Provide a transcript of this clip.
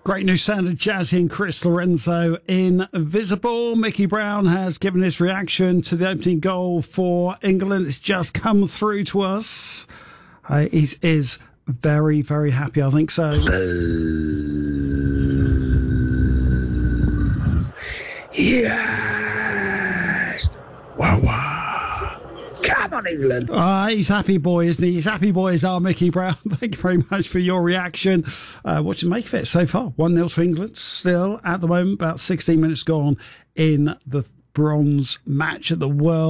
Great new sound of Jazzy and Chris Lorenzo in Invisible. Mickey Brown has given his reaction to the opening goal for England. It's just come through to us. He is very, very happy, I think so. Yes! Wow, wow. Come on, England. He's happy boy, isn't he? He's happy boys are Mickey Brown. Thank you very much for your reaction. What do you make of it so far? 1-0 to England. Still, at the moment, about 16 minutes gone in the bronze match at the World.